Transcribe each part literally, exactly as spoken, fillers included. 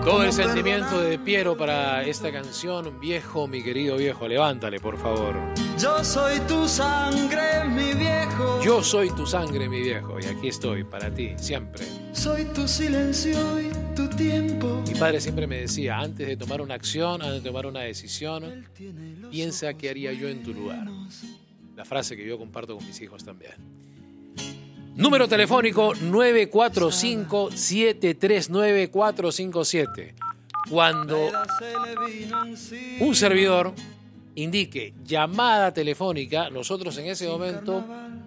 Todo el sentimiento de Piero para esta canción. Viejo, mi querido viejo, levántale, por favor. Yo soy tu sangre, mi viejo. Yo soy tu sangre, mi viejo, y aquí estoy para ti, siempre. Soy tu silencio y tu tiempo. Mi padre siempre me decía, antes de tomar una acción, antes de tomar una decisión, piensa qué haría yo en tu lugar. La frase que yo comparto con mis hijos también. Número telefónico nueve cuatro cinco, siete tres nueve, cuatro cinco siete. Cuando un servidor indique llamada telefónica, nosotros en ese momento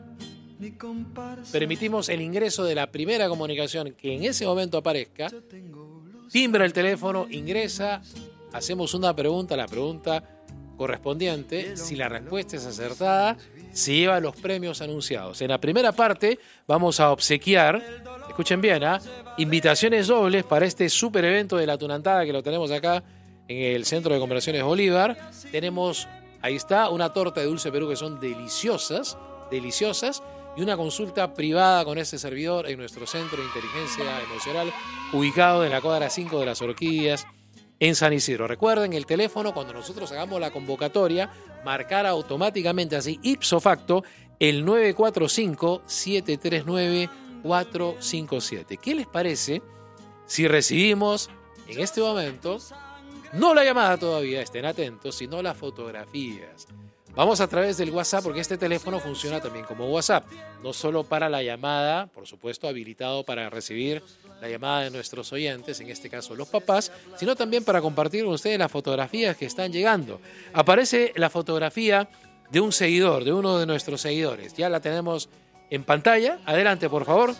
permitimos el ingreso de la primera comunicación que en ese momento aparezca, timbra el teléfono, ingresa, hacemos una pregunta, la pregunta correspondiente, si la respuesta es acertada, se lleva los premios anunciados. En la primera parte vamos a obsequiar, escuchen bien, ¿eh? invitaciones dobles para este super evento de la Tunantada que lo tenemos acá en el Centro de Conversiones Bolívar. Tenemos, ahí está, una torta de Dulce Perú que son deliciosas, deliciosas, y una consulta privada con este servidor en nuestro Centro de Inteligencia Emocional, ubicado en la cuadra cinco de las Orquídeas, en San Isidro. Recuerden el teléfono, cuando nosotros hagamos la convocatoria, marcar automáticamente así, ipso facto, el nueve cuatro cinco, siete tres nueve, cuatro cinco siete. ¿Qué les parece si recibimos en este momento, no la llamada todavía, estén atentos, sino las fotografías? Vamos a través del WhatsApp, porque este teléfono funciona también como WhatsApp, no solo para la llamada, por supuesto habilitado para recibir la llamada de nuestros oyentes, en este caso los papás, sino también para compartir con ustedes las fotografías que están llegando. Aparece la fotografía de un seguidor, de uno de nuestros seguidores. Ya la tenemos en pantalla. Adelante, por favor.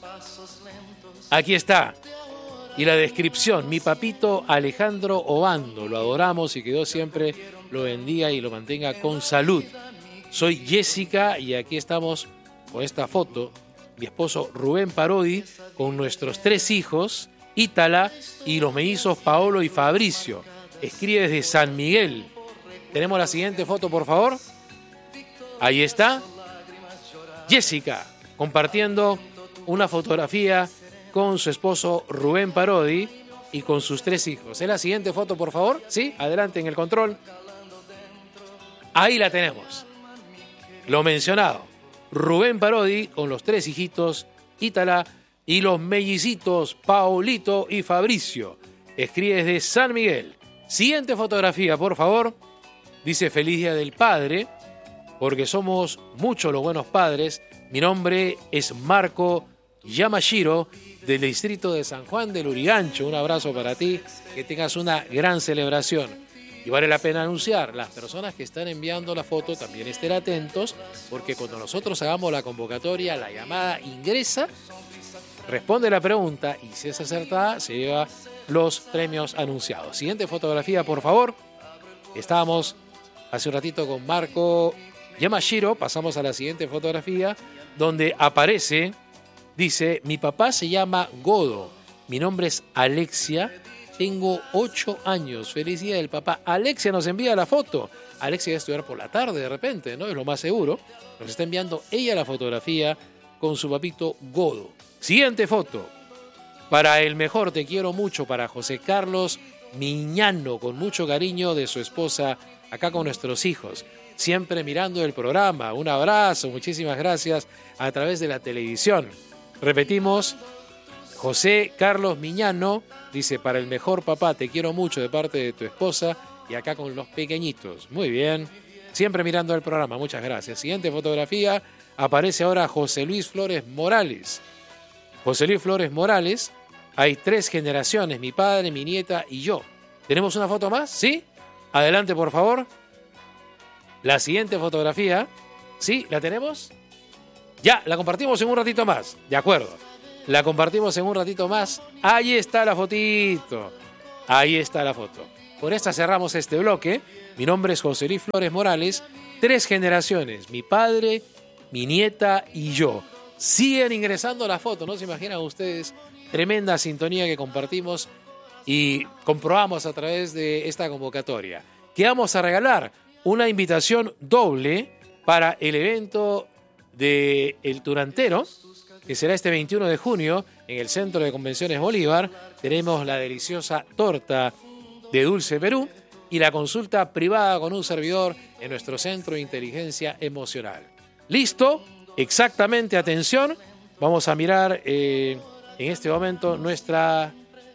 Aquí está. Y la descripción, mi papito Alejandro Obando, lo adoramos y que Dios siempre lo bendiga y lo mantenga con salud. Soy Jessica y aquí estamos con esta foto. Mi esposo Rubén Parodi con nuestros tres hijos, Ítala y los mellizos Paolo y Fabricio. Escribe desde San Miguel. Tenemos la siguiente foto, por favor. Ahí está. Jessica compartiendo una fotografía con su esposo Rubén Parodi y con sus tres hijos. ¿Es la siguiente foto, por favor? Sí, adelante en el control. Ahí la tenemos. Lo mencionado. Rubén Parodi con los tres hijitos, Ítala, y los mellicitos Paolito y Fabricio. Escribe desde San Miguel. Siguiente fotografía, por favor. Dice feliz día del padre, porque somos muchos los buenos padres. Mi nombre es Marco Yamashiro, del distrito de San Juan del Urigancho. Un abrazo para ti, que tengas una gran celebración. Y vale la pena anunciar, las personas que están enviando la foto también estén atentos, porque cuando nosotros hagamos la convocatoria, la llamada ingresa, responde la pregunta y si es acertada, se lleva los premios anunciados. Siguiente fotografía, por favor. Estábamos hace un ratito con Marco Yamashiro, pasamos a la siguiente fotografía, donde aparece, dice, mi papá se llama Godo, mi nombre es Alexia, tengo ocho años. Feliz día del papá. Alexia nos envía la foto. Alexia va a estudiar por la tarde de repente, ¿no? Es lo más seguro. Nos está enviando ella la fotografía con su papito Godo. Siguiente foto. Para el mejor, te quiero mucho. Para José Carlos Miñano, con mucho cariño de su esposa, acá con nuestros hijos. Siempre mirando el programa. Un abrazo. Muchísimas gracias a través de la televisión. Repetimos. José Carlos Miñano dice, para el mejor papá, te quiero mucho de parte de tu esposa y acá con los pequeñitos. Muy bien, siempre mirando el programa, muchas gracias. Siguiente fotografía, aparece ahora José Luis Flores Morales. José Luis Flores Morales, hay tres generaciones, mi padre, mi nieta y yo. ¿Tenemos una foto más? ¿Sí? Adelante, por favor. La siguiente fotografía, ¿sí? ¿La tenemos? Ya, la compartimos en un ratito más, de acuerdo. La compartimos en un ratito más. Ahí está la fotito. Ahí está la foto. Con esta cerramos este bloque. Mi nombre es José Luis Flores Morales. Tres generaciones. Mi padre, mi nieta y yo. Siguen ingresando la foto. No se imaginan ustedes. Tremenda sintonía que compartimos y comprobamos a través de esta convocatoria. ¿Qué vamos a regalar? Una invitación doble para el evento de El Turantero, que será este veintiuno de junio en el Centro de Convenciones Bolívar. Tenemos la deliciosa torta de Dulce Perú y la consulta privada con un servidor en nuestro Centro de Inteligencia Emocional. ¿Listo? Exactamente, atención. Vamos a mirar eh, en este momento nuestra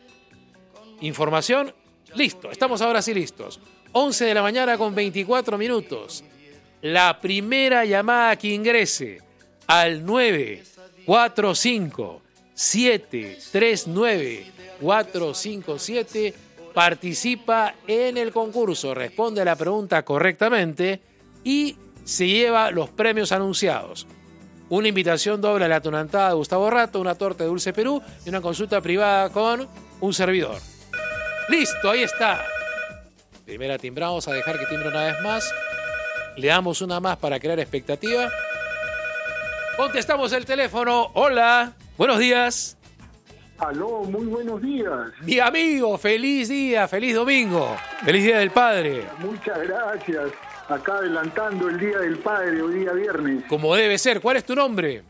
información. Listo, estamos ahora sí listos. once de la mañana con veinticuatro minutos. La primera llamada que ingrese al nueve cuatro cinco siete tres nueve cuatro cinco siete participa en el concurso, responde a la pregunta correctamente y se lleva los premios anunciados. Una invitación doble a la atunantada de Gustavo Rato, una torta de Dulce Perú y una consulta privada con un servidor. ¡Listo! Ahí está. Primera timbrada, vamos a dejar que timbre una vez más. Le damos una más para crear expectativa. Contestamos el teléfono. Hola, buenos días. Aló, muy buenos días. Mi amigo, feliz día, feliz domingo. Feliz Día del Padre. Muchas gracias. Acá adelantando el Día del Padre, hoy día viernes. Como debe ser. ¿Cuál es tu nombre?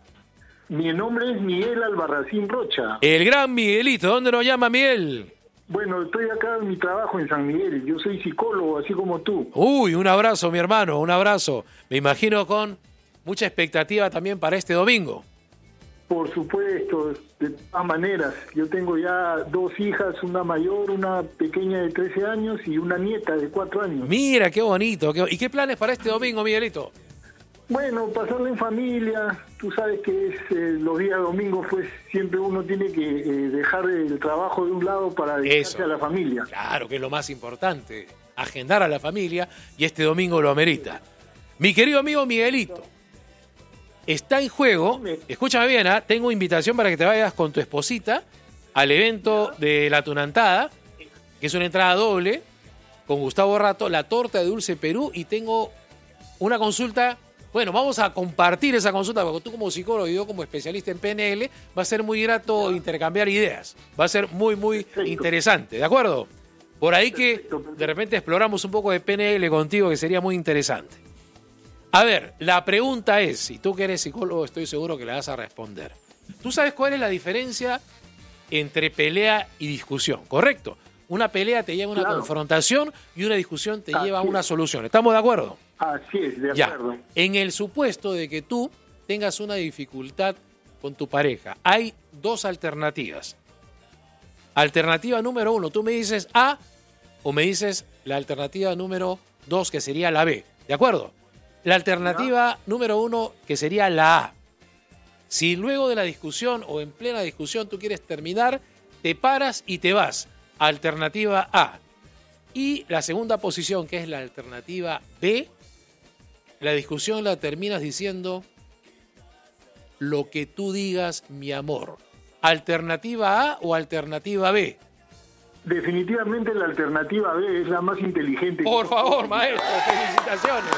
Mi nombre es Miguel Albarracín Rocha. El gran Miguelito. ¿Dónde nos llama Miguel? Bueno, estoy acá en mi trabajo en San Miguel. Yo soy psicólogo, así como tú. Uy, un abrazo, mi hermano, un abrazo. Me imagino con mucha expectativa también para este domingo. Por supuesto, de todas maneras. Yo tengo ya dos hijas, una mayor, una pequeña de trece años y una nieta de cuatro años. Mira, qué bonito. Qué... ¿Y qué planes para este domingo, Miguelito? Bueno, pasarla en familia. Tú sabes que es eh, los días domingos, pues siempre uno tiene que eh, dejar el trabajo de un lado para dedicarse Eso. a la familia. Claro, que es lo más importante. Agendar a la familia y este domingo lo amerita. Mi querido amigo Miguelito, está en juego, escúchame bien, ¿eh? Tengo invitación para que te vayas con tu esposita al evento de la Tunantada, que es una entrada doble, con Gustavo Rato, la torta de Dulce Perú, y tengo una consulta. Bueno, vamos a compartir esa consulta, porque tú como psicólogo y yo como especialista en P N L, va a ser muy grato intercambiar ideas. Va a ser muy, muy Perfecto. interesante, ¿de acuerdo? Por ahí que Perfecto, perfecto. de repente exploramos un poco de P N L contigo, que sería muy interesante. A ver, la pregunta es, y tú que eres psicólogo estoy seguro que la vas a responder. ¿Tú sabes cuál es la diferencia entre pelea y discusión? ¿Correcto? Una pelea te lleva a una Claro. confrontación y una discusión te Así lleva a es. una solución. ¿Estamos de acuerdo? Así es, de Ya. acuerdo. En el supuesto de que tú tengas una dificultad con tu pareja, hay dos alternativas. Alternativa número uno, tú me dices A o me dices la alternativa número dos, que sería la B. ¿De acuerdo? La alternativa número uno, que sería la A. Si luego de la discusión o en plena discusión tú quieres terminar, te paras y te vas. Alternativa A. Y la segunda posición, que es la alternativa B, la discusión la terminas diciendo lo que tú digas, mi amor. ¿Alternativa A o alternativa B? Definitivamente la alternativa B es la más inteligente. Por favor, maestro, felicitaciones.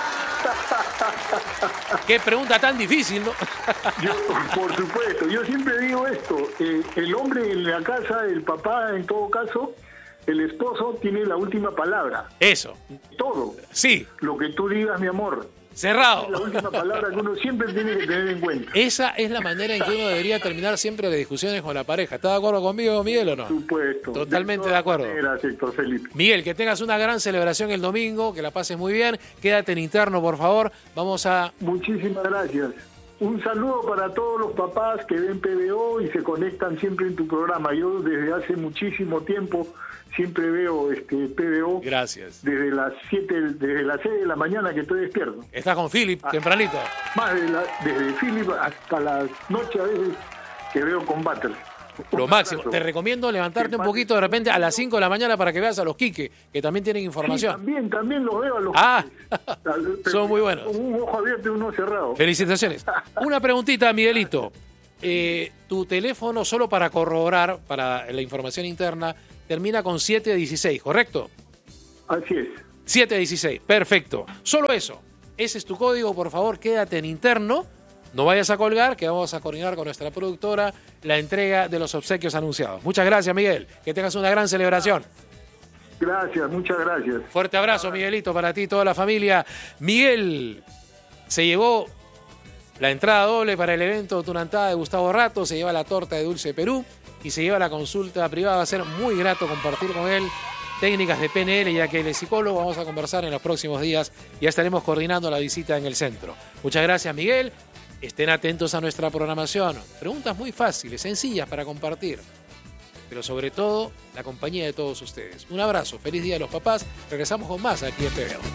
Qué pregunta tan difícil, ¿no? Yo, por supuesto, yo siempre digo esto, eh, el hombre en la casa, el papá en todo caso, el esposo tiene la última palabra. Eso, Todo. sí, Lo que tú digas, mi amor, cerrado. es la última palabra que uno siempre tiene que tener en cuenta. Esa es la manera en que uno debería terminar siempre las discusiones con la pareja. ¿Estás de acuerdo conmigo, Miguel, o no? Por supuesto. Totalmente de todas acuerdo. maneras, Héctor Felipe. Miguel, que tengas una gran celebración el domingo, que la pases muy bien. Quédate en interno, por favor. Vamos a... Muchísimas gracias. Un saludo para todos los papás que ven P B O y se conectan siempre en tu programa. Yo desde hace muchísimo tiempo siempre veo este P B O. Gracias. Desde las siete, desde las seis de la mañana que estoy despierto. Estás con Philip, tempranito. Más de la, desde Philip hasta la noche a veces que veo combates. Lo máximo. Te recomiendo levantarte un poquito de repente a las cinco de la mañana para que veas a los Quique, que también tienen Sí, información. también, también los veo a los Ah, Pero son muy buenos. con un ojo abierto y uno cerrado. Felicitaciones. Una preguntita, Miguelito. Eh, tu teléfono, solo para corroborar, para la información interna, termina con siete dieciséis, ¿correcto? Así es. siete dieciséis, perfecto. Solo eso. Ese es tu código, por favor, quédate en interno. No vayas a colgar, que vamos a coordinar con nuestra productora la entrega de los obsequios anunciados. Muchas gracias, Miguel. Que tengas una gran celebración. Gracias, muchas gracias. Fuerte abrazo, Miguelito, para ti y toda la familia. Miguel se llevó la entrada doble para el evento Tunantá de Gustavo Rato, se lleva la torta de Dulce Perú y se lleva la consulta privada. Va a ser muy grato compartir con él técnicas de P N L, ya que él es psicólogo. Vamos a conversar en los próximos días y ya estaremos coordinando la visita en el centro. Muchas gracias, Miguel. Estén atentos a nuestra programación. Preguntas muy fáciles, sencillas para compartir, pero sobre todo la compañía de todos ustedes. Un abrazo, feliz Día de los Papás. Regresamos con más aquí en P B O.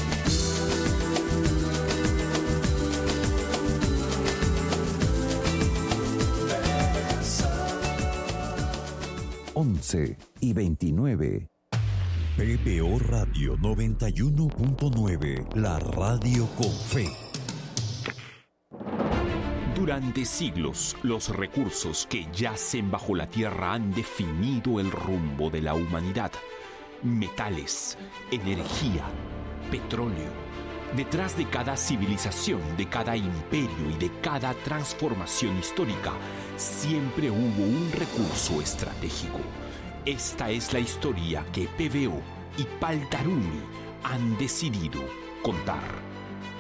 once y veintinueve. P B O Radio noventa y uno punto nueve, la radio con fe. Durante siglos, los recursos que yacen bajo la tierra han definido el rumbo de la humanidad. Metales, energía, petróleo. Detrás de cada civilización, de cada imperio y de cada transformación histórica, siempre hubo un recurso estratégico. Esta es la historia que P B O y Paltarumi han decidido contar.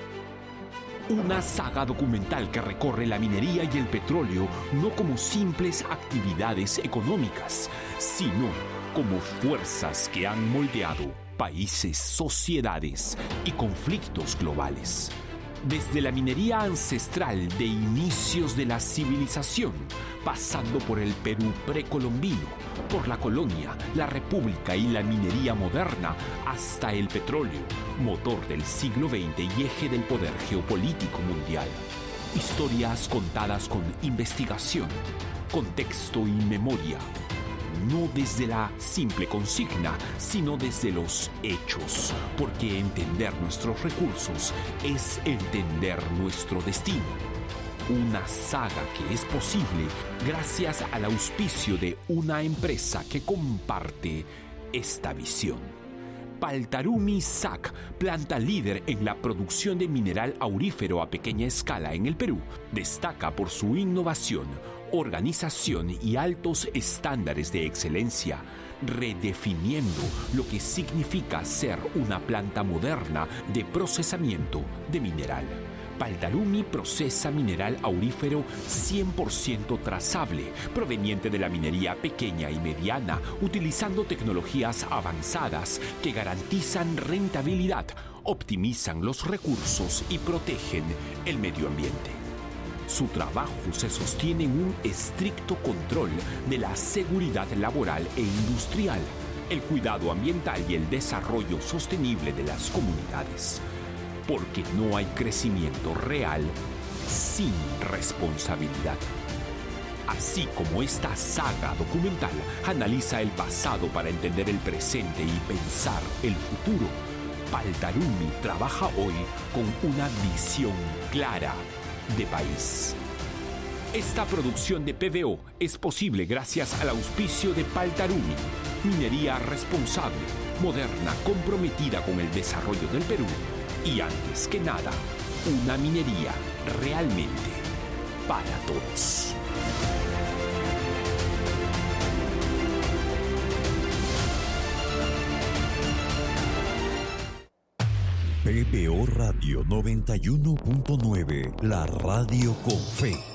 Una saga documental que recorre la minería y el petróleo no como simples actividades económicas, sino como fuerzas que han moldeado países, sociedades y conflictos globales. Desde la minería ancestral de inicios de la civilización, pasando por el Perú precolombino, por la colonia, la república y la minería moderna, hasta el petróleo, motor del siglo veinte y eje del poder geopolítico mundial. Historias contadas con investigación, contexto y memoria. No desde la simple consigna, sino desde los hechos, porque entender nuestros recursos es entender nuestro destino. Una saga que es posible gracias al auspicio de una empresa que comparte esta visión. Paltarumi S A C, planta líder en la producción de mineral aurífero a pequeña escala en el Perú, destaca por su innovación, organización y altos estándares de excelencia, redefiniendo lo que significa ser una planta moderna de procesamiento de mineral. Paltarumi procesa mineral aurífero cien por ciento trazable, proveniente de la minería pequeña y mediana, utilizando tecnologías avanzadas que garantizan rentabilidad, optimizan los recursos y protegen el medio ambiente. Su trabajo se sostiene en un estricto control de la seguridad laboral e industrial, el cuidado ambiental y el desarrollo sostenible de las comunidades. Porque no hay crecimiento real sin responsabilidad. Así como esta saga documental analiza el pasado para entender el presente y pensar el futuro, Paltarumi trabaja hoy con una visión clara de país. Esta producción de P B O es posible gracias al auspicio de Paltarumi, minería responsable, moderna, comprometida con el desarrollo del Perú y, antes que nada, una minería realmente para todos. P B O Radio noventa y uno punto nueve, la radio con fe.